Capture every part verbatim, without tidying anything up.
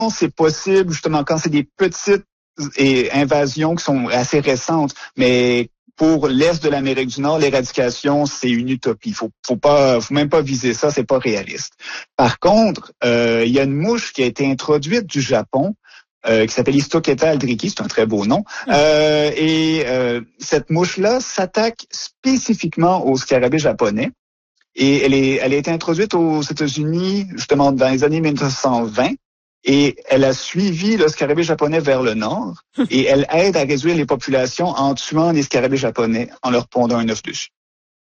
c'est possible justement quand c'est des petites et invasions qui sont assez récentes, mais pour l'Est de l'Amérique du Nord, l'éradication, c'est une utopie. Faut, faut pas, faut même pas viser ça, c'est pas réaliste. Par contre, euh, il y a une mouche qui a été introduite du Japon, euh, qui s'appelle Histocheta aldricki, c'est un très beau nom. Euh, et euh, cette mouche-là s'attaque spécifiquement aux scarabées japonais. Et elle est, elle a été introduite aux États-Unis justement dans les années mille neuf cent vingt. Et elle a suivi le scarabée japonais vers le nord et elle aide à réduire les populations en tuant les scarabées japonais en leur pondant un œuf dessus.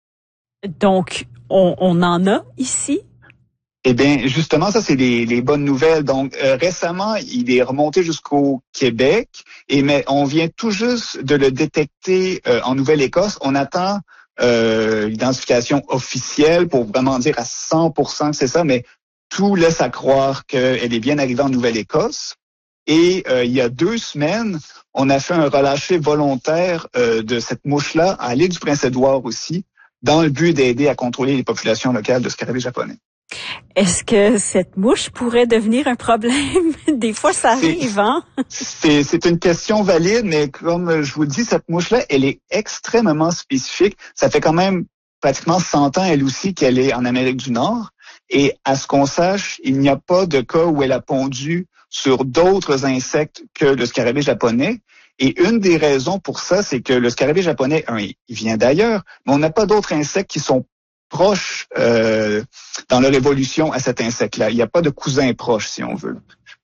Donc, on, on en a ici? Eh bien, justement, ça, c'est les, les bonnes nouvelles. Donc, euh, récemment, il est remonté jusqu'au Québec et mais on vient tout juste de le détecter euh, en Nouvelle-Écosse. On attend euh, l'identification officielle pour vraiment dire à cent pour cent que c'est ça, mais tout laisse à croire qu'elle est bien arrivée en Nouvelle-Écosse. Et euh, il y a deux semaines, on a fait un relâché volontaire euh, de cette mouche-là à l'île du Prince-Édouard aussi, dans le but d'aider à contrôler les populations locales de scarabées japonais. Est-ce que cette mouche pourrait devenir un problème? Des fois, ça arrive, c'est, hein? C'est, c'est une question valide, mais comme je vous dis, cette mouche-là, elle est extrêmement spécifique. Ça fait quand même pratiquement cent ans, elle aussi, qu'elle est en Amérique du Nord. Et à ce qu'on sache, il n'y a pas de cas où elle a pondu sur d'autres insectes que le scarabée japonais. Et une des raisons pour ça, c'est que le scarabée japonais, un, il vient d'ailleurs, mais on n'a pas d'autres insectes qui sont proches euh, dans leur évolution à cet insecte-là. Il n'y a pas de cousins proches, si on veut.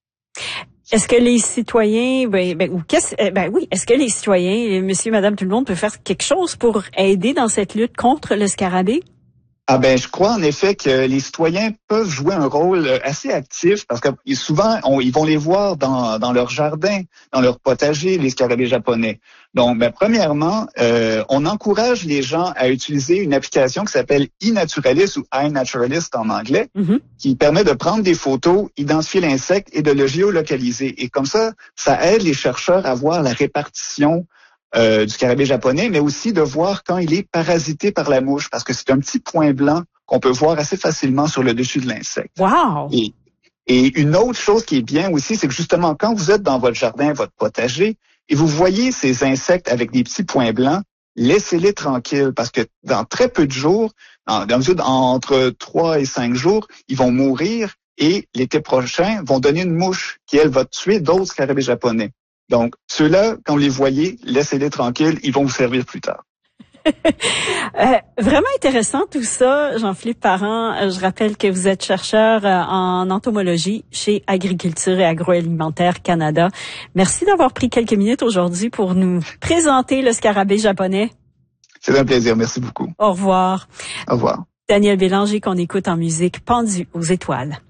Est-ce que les citoyens, ben, ben, ou qu'est-ce, ben oui, est-ce que les citoyens, monsieur, madame, tout le monde peut faire quelque chose pour aider dans cette lutte contre le scarabée? Ah ben, je crois en effet que les citoyens peuvent jouer un rôle assez actif parce que souvent, on, ils vont les voir dans, dans leur jardin, dans leur potager, les scarabées japonais. Donc, ben, premièrement, euh, on encourage les gens à utiliser une application qui s'appelle iNaturalist ou iNaturalist en anglais, mm-hmm. qui permet de prendre des photos, identifier l'insecte et de le géolocaliser. Et comme ça, ça aide les chercheurs à voir la répartition Euh, du scarabée japonais, mais aussi de voir quand il est parasité par la mouche, parce que c'est un petit point blanc qu'on peut voir assez facilement sur le dessus de l'insecte. Wow! Et, et une autre chose qui est bien aussi, c'est que justement, quand vous êtes dans votre jardin, votre potager, et vous voyez ces insectes avec des petits points blancs, laissez-les tranquilles, parce que dans très peu de jours, en, dans, entre trois et cinq jours, ils vont mourir, et l'été prochain, vont donner une mouche qui, elle, va tuer d'autres scarabées japonais. Donc, ceux-là, quand vous les voyez, laissez-les tranquilles, ils vont vous servir plus tard. euh, vraiment intéressant tout ça, Jean-Philippe Parent. Je rappelle que vous êtes chercheur en entomologie chez Agriculture et Agroalimentaire Canada. Merci d'avoir pris quelques minutes aujourd'hui pour nous présenter le scarabée japonais. C'est un plaisir, merci beaucoup. Au revoir. Au revoir. Daniel Bélanger qu'on écoute en musique Pendu aux étoiles.